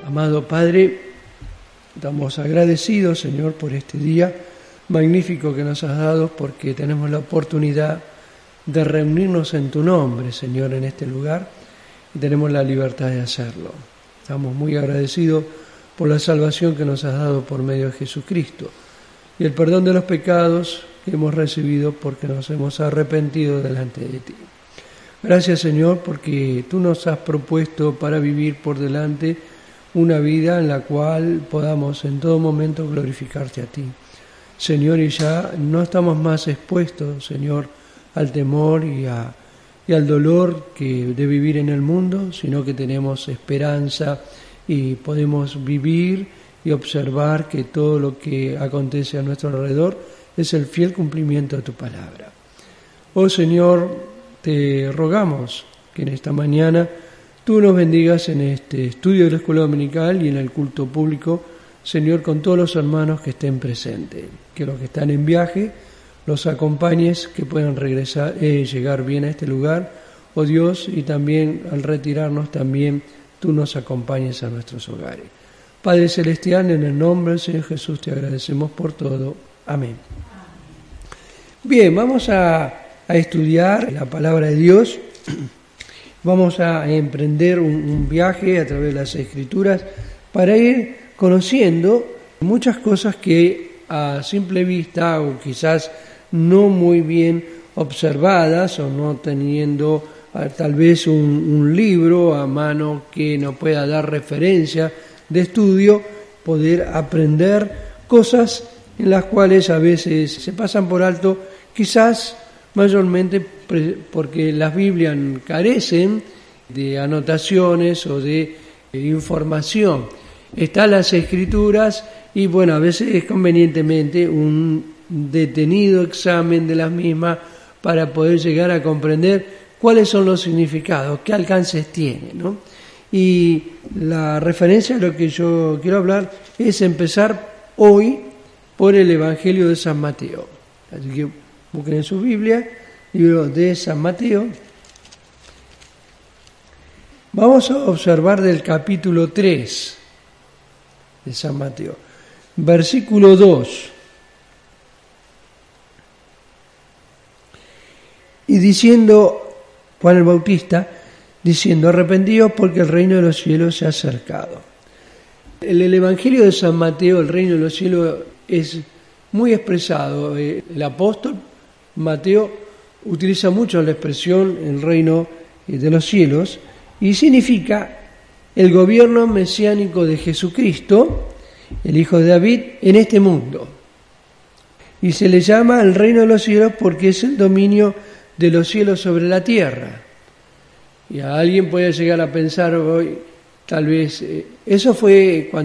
Amado Padre, estamos agradecidos, Señor, por este día magnífico que nos has dado, porque tenemos la oportunidad de reunirnos en tu nombre, Señor, en este lugar, y tenemos la libertad de hacerlo. Estamos muy agradecidos por la salvación que nos has dado por medio de Jesucristo y el perdón de los pecados que hemos recibido porque nos hemos arrepentido delante de ti. Gracias, Señor, porque tú nos has propuesto para vivir por delante una vida en la cual podamos en todo momento glorificarte a ti. Señor, y ya no estamos más expuestos, Señor, al temor y al dolor de vivir en el mundo, sino que tenemos esperanza y podemos vivir y observar que todo lo que acontece a nuestro alrededor es el fiel cumplimiento de tu palabra. Oh Señor, te rogamos que en esta mañana tú nos bendigas en este estudio de la escuela dominical y en el culto público, Señor, con todos los hermanos que estén presentes, que los que están en viaje los acompañes, que puedan llegar bien a este lugar, oh Dios, y también al retirarnos también tú nos acompañes a nuestros hogares. Padre Celestial, en el nombre del Señor Jesús te agradecemos por todo. Amén. Bien, vamos a estudiar la palabra de Dios. Vamos a emprender un viaje a través de las Escrituras para ir conociendo muchas cosas que a simple vista o quizás no muy bien observadas o no teniendo tal vez un libro a mano que nos pueda dar referencia de estudio, poder aprender cosas en las cuales a veces se pasan por alto, quizás mayormente porque las Biblias carecen de anotaciones o de información. Están las Escrituras y bueno, a veces es convenientemente un detenido examen de las mismas para poder llegar a comprender cuáles son los significados, qué alcances tiene, ¿no? Y la referencia a lo que yo quiero hablar es empezar hoy por el Evangelio de San Mateo. Así que busquen en su Biblia, libro de San Mateo. Vamos a observar del capítulo 3 de San Mateo, versículo 2. Y diciendo Juan el Bautista, diciendo: arrepentíos porque el reino de los cielos se ha acercado. En el Evangelio de San Mateo, el reino de los cielos es muy expresado. El apóstol Mateo utiliza mucho la expresión el reino de los cielos y significa el gobierno mesiánico de Jesucristo, el Hijo de David, en este mundo. Y se le llama el reino de los cielos porque es el dominio de los cielos sobre la tierra. Y a alguien puede llegar a pensar hoy, tal vez, eso fue cuando